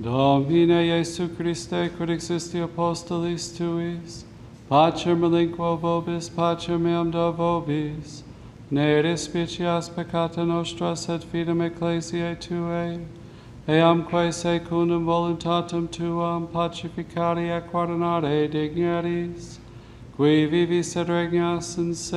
Domine Iesu Christe, quid existi apostolis tuis, pacem relinquo vobis, pacem meam do vobis, ne despicias peccata nostra, sed fidem ecclesiae tuae, eamque secundum voluntatem tuam pacificari et guardinare digneris, qui vivis et regnas in